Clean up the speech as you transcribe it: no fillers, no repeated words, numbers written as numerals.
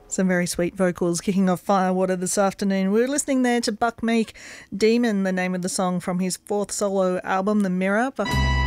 Some very sweet vocals kicking off Firewater this afternoon. We were listening there to Buck Meek, Demon, the name of the song from his fourth solo album, The Mirror.